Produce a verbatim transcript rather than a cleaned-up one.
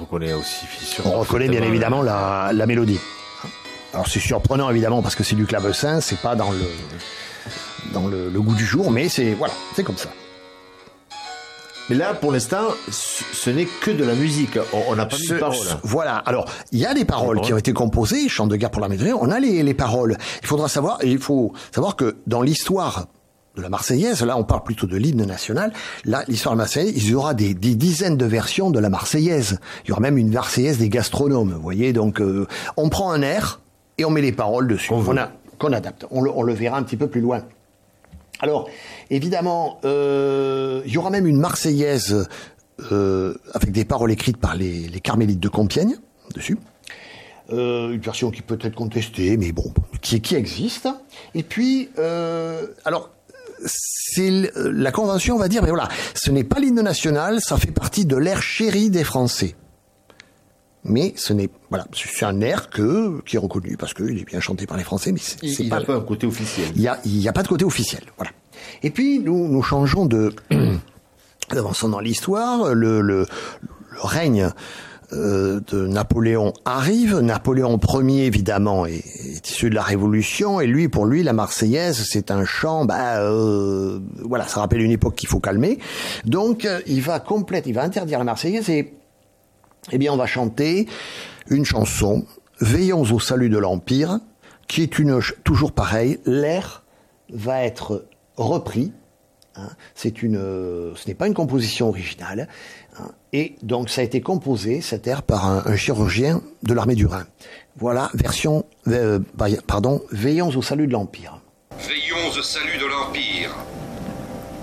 reconnaît aussi. Sûr, on reconnaît bien évidemment la, la mélodie. Alors c'est surprenant évidemment parce que c'est du clavecin, c'est pas dans le dans le, le goût du jour, mais c'est voilà, c'est comme ça. Mais là, pour l'instant, ce n'est que de la musique. On n'a pas mis ce, de paroles. Voilà. Alors, il y a des paroles, paroles qui ont été composées, Chant de guerre pour la Marseillaise. On a les, les paroles. Il faudra savoir, et il faut savoir que dans l'histoire de la Marseillaise, là, on parle plutôt de l'hymne national. Là, l'histoire de la Marseillaise, il y aura des, des dizaines de versions de la Marseillaise. Il y aura même une Marseillaise des gastronomes. Vous voyez, donc, euh, on prend un air et on met les paroles dessus. On a, qu'on adapte. On le, on le verra un petit peu plus loin. Alors, évidemment, euh, il y aura même une Marseillaise euh, avec des paroles écrites par les, les Carmélites de Compiègne, dessus. Euh, une version qui peut être contestée, mais bon, qui, qui existe. Et puis, euh, alors, c'est la convention, on va dire, mais voilà, ce n'est pas l'hymne national, ça fait partie de l'air chéri des Français. Mais ce n'est voilà, c'est un air que qui est reconnu parce qu'il est bien chanté par les Français, mais c'est, c'est il pas n'a pas un côté officiel. Il y a il y a pas de côté officiel, voilà. Et puis nous nous changeons de avançons dans l'histoire, le le, le règne euh, de Napoléon arrive. Napoléon Ier évidemment est, est issu de la Révolution et lui pour lui la Marseillaise c'est un chant bah euh, voilà, ça rappelle une époque qu'il faut calmer. Donc il va complète, il va interdire la Marseillaise et eh bien, on va chanter une chanson, Veillons au salut de l'Empire, qui est une, toujours pareil, l'air va être repris, hein, c'est une, ce n'est pas une composition originale, hein, et donc ça a été composé, cet air, par un, un chirurgien de l'armée du Rhin. Voilà, version, euh, pardon, Veillons au salut de l'Empire. Veillons au salut de l'Empire.